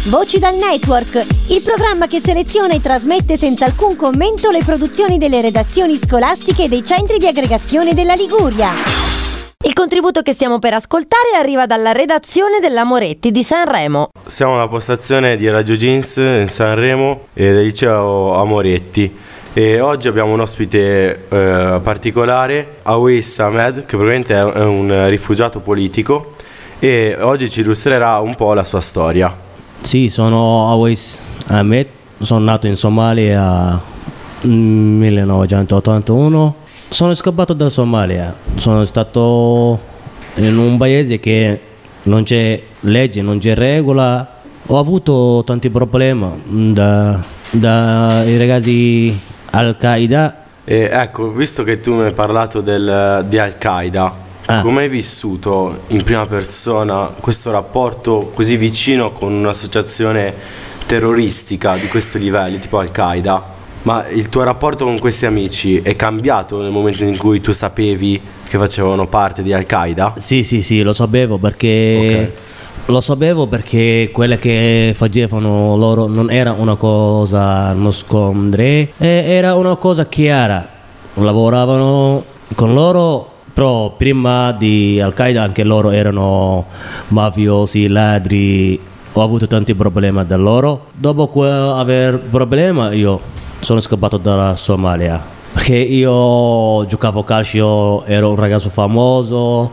Voci dal Network, il programma che seleziona e trasmette senza alcun commento le produzioni delle redazioni scolastiche e dei centri di aggregazione della Liguria. Il contributo che stiamo per ascoltare arriva dalla redazione della Moretti di Sanremo. Siamo alla postazione di Radio Jeans in Sanremo e del liceo Amoretti. E oggi abbiamo un ospite particolare, Awais Ahmed, che probabilmente è un rifugiato politico, e oggi ci illustrerà un po' la sua storia. Sì, sono Awais Ahmed, sono nato in Somalia nel 1981. Sono scappato da Somalia, sono stato in un paese che non c'è legge, non c'è regola. Ho avuto tanti problemi dai ragazzi Al-Qaeda. Ecco, visto che tu mi hai parlato di Al-Qaeda, come hai vissuto in prima persona questo rapporto così vicino con un'associazione terroristica di questo livello, tipo Al-Qaeda? Ma il tuo rapporto con questi amici è cambiato nel momento in cui tu sapevi che facevano parte di Al-Qaeda? Sì, lo sapevo perché quelle che facevano loro non era una cosa nascondere, era una cosa chiara. Lavoravano con loro, però prima di Al-Qaeda anche loro erano mafiosi, ladri. Ho avuto tanti problemi da loro. Dopo aver problemi io sono scappato dalla Somalia perché io giocavo a calcio, ero un ragazzo famoso,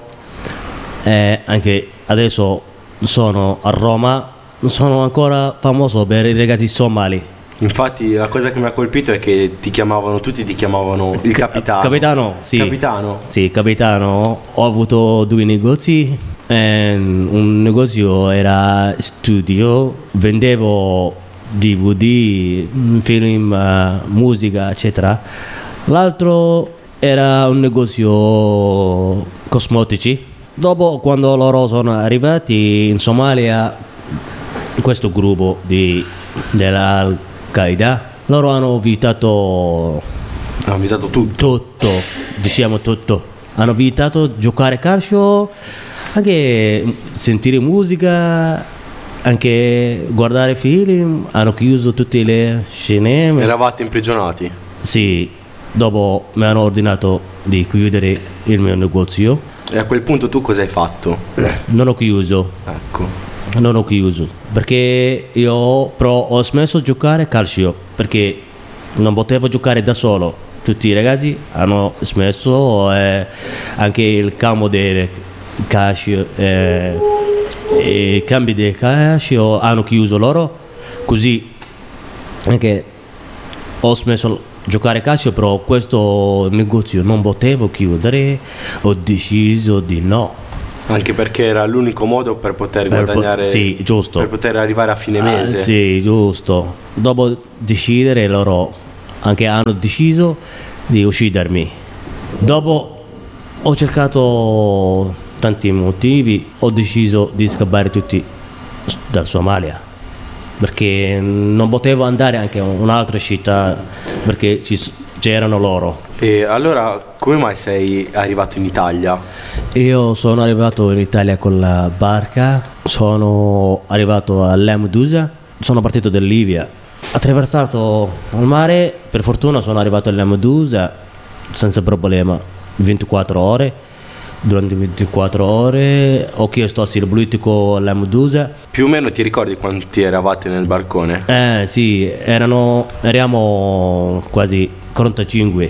anche adesso sono a Roma, sono ancora famoso per i ragazzi somali. Infatti la cosa che mi ha colpito è che tutti ti chiamavano il capitano. Capitano, sì. Capitano? Sì, capitano. Ho avuto 2 negozi. Un negozio era studio, vendevo DVD, film, musica, eccetera. L'altro era un negozio cosmetici. Dopo, quando loro sono arrivati in Somalia, questo gruppo dell'Al-Qaeda, loro hanno vietato tutto. Hanno vietato giocare calcio, anche sentire musica, anche guardare film. Hanno chiuso tutte le cinema. Eravate imprigionati? Sì, dopo mi hanno ordinato di chiudere il mio negozio. E a quel punto tu cosa hai fatto? Non ho chiuso. Ecco. Non ho chiuso perché io però ho smesso di giocare calcio perché non potevo giocare da solo. Tutti i ragazzi hanno smesso, anche il campo del calcio, i campi del calcio hanno chiuso loro, così anche ho smesso di giocare calcio, però questo negozio non potevo chiudere, ho deciso di no. Anche perché era l'unico modo per poter guadagnare, sì, giusto, per poter arrivare a fine mese. Sì, giusto. Dopo decidere loro anche hanno deciso di uccidermi. Dopo ho cercato tanti motivi, ho deciso di scappare tutti dal Somalia perché non potevo andare anche in un'altra città perché c'erano loro. E allora come mai sei arrivato in Italia? Io sono arrivato in Italia con la barca, sono arrivato a Lampedusa, sono partito da Libia, attraversato il mare, per fortuna sono arrivato a Lampedusa senza problema, 24 ore. Durante 24 ore ho chiesto asilo politico a Lampedusa. Più o meno ti ricordi quanti eravate nel barcone? Sì, eravamo quasi 45,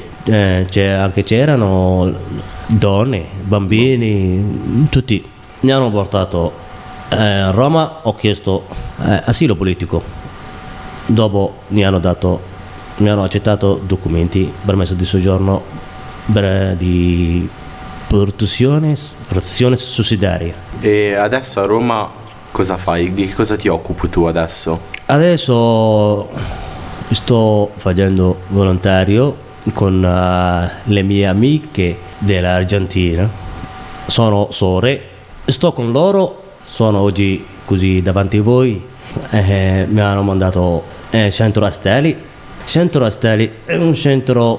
c'erano donne, bambini, tutti. Mi hanno portato a Roma, ho chiesto asilo politico. Dopo mi hanno accettato documenti, permesso di soggiorno di protezione sussidiaria. E adesso a Roma cosa fai? Di che cosa ti occupi tu adesso? Adesso sto facendo volontario con le mie amiche dell'Argentina. Sono sorelle, sto con loro, sono oggi così davanti a voi. Mi hanno mandato Centro Asteli. Centro Asteli è un centro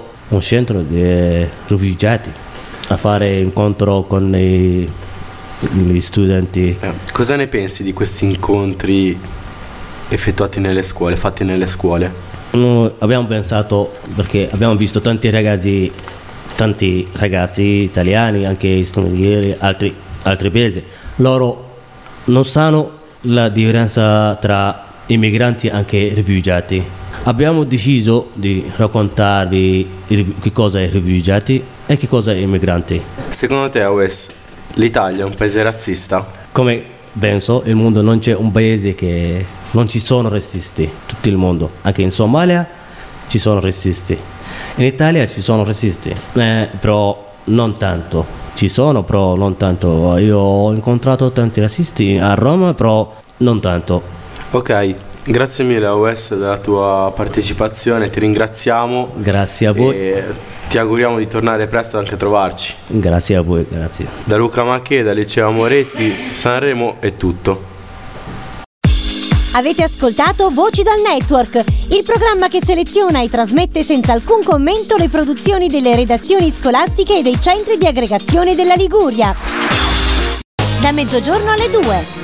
di rifugiati, a fare incontro con gli studenti. Cosa ne pensi di questi incontri effettuati nelle scuole, fatti nelle scuole? Noi abbiamo pensato, perché abbiamo visto tanti ragazzi italiani, anche stranieri, altri paesi, loro non sanno la differenza tra immigranti e anche rifugiati. Abbiamo deciso di raccontarvi che cosa è rifugiati e che cosa è immigranti. Secondo te, Awes, l'Italia è un paese razzista? Come penso, il mondo non c'è un paese che non ci sono razzisti, tutto il mondo, anche in Somalia ci sono razzisti, in Italia ci sono razzisti, però non tanto, ci sono però non tanto. Io ho incontrato tanti razzisti a Roma, però non tanto. Ok, grazie mille Awes della tua partecipazione, ti ringraziamo. Grazie a voi. E ti auguriamo di tornare presto anche a trovarci. Grazie a voi, grazie. Da Luca Macché, da Liceo Moretti, Sanremo è tutto. Avete ascoltato Voci dal Network, il programma che seleziona e trasmette senza alcun commento le produzioni delle redazioni scolastiche e dei centri di aggregazione della Liguria. Da mezzogiorno alle 2.